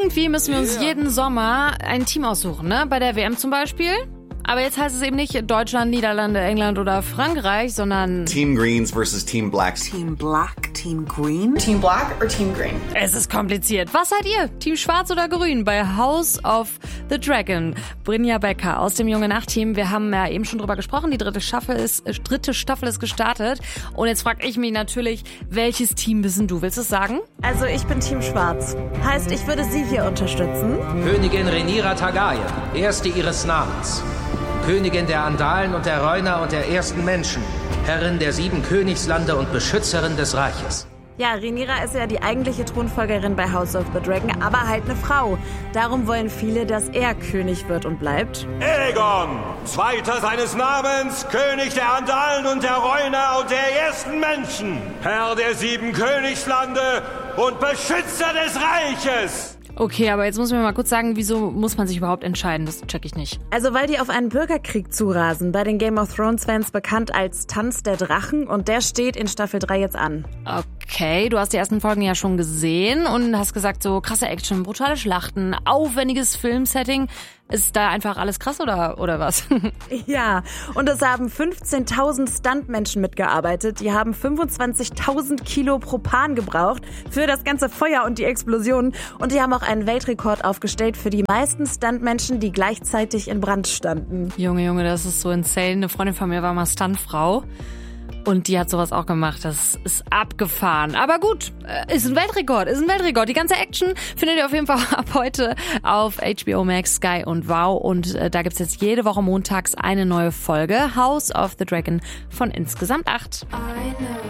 irgendwie müssen wir uns jeden Sommer ein Team aussuchen, ne? Bei der WM zum Beispiel. Aber jetzt heißt es eben nicht Deutschland, Niederlande, England oder Frankreich, sondern Team Greens versus Team Blacks. Team Black, Team Green? Team Black or Team Green? es ist kompliziert. Was seid ihr? Team Schwarz oder Grün bei House of the Dragon? Brynja Becker aus dem Junge Nacht-Team. Wir haben ja eben schon drüber gesprochen. Die dritte Staffel ist gestartet. Und jetzt frage ich mich natürlich, welches Team bist denn du? Willst du es sagen? Also ich bin Team Schwarz. Heißt, ich würde sie hier unterstützen. Königin Rhaenyra Targaryen, erste ihres Namens. Königin der Andalen und der Reuner und der ersten Menschen. Herrin der 7 Königslande und Beschützerin des Reiches. Ja, Rhaenyra ist ja die eigentliche Thronfolgerin bei House of the Dragon, aber halt eine Frau. Darum wollen viele, dass er König wird und bleibt. Aegon, zweiter seines Namens, König der Andalen und der Reuner und der ersten Menschen. Herr der 7 Königslande und Beschützer des Reiches. Okay, aber jetzt muss ich mir mal kurz sagen, wieso muss man sich überhaupt entscheiden? Das check ich nicht. Also weil die auf einen Bürgerkrieg zurasen, bei den Game of Thrones Fans bekannt als Tanz der Drachen, und der steht in Staffel 3 jetzt an. Okay, du hast die ersten Folgen ja schon gesehen und hast gesagt, so krasse Action, brutale Schlachten, aufwendiges Filmsetting. Ist da einfach alles krass oder was? Ja, und es haben 15.000 Stuntmenschen mitgearbeitet. Die haben 25.000 Kilo Propan gebraucht für das ganze Feuer und die Explosionen. Und die haben auch einen Weltrekord aufgestellt für die meisten Stuntmenschen, die gleichzeitig in Brand standen. Junge, das ist so insane. Eine Freundin von mir war mal Stuntfrau. Und die hat sowas auch gemacht. Das ist abgefahren. Aber gut, ist ein Weltrekord. Die ganze Action findet ihr auf jeden Fall ab heute auf HBO Max, Sky und Wow. Und da gibt's jetzt jede Woche montags eine neue Folge. House of the Dragon von insgesamt 8.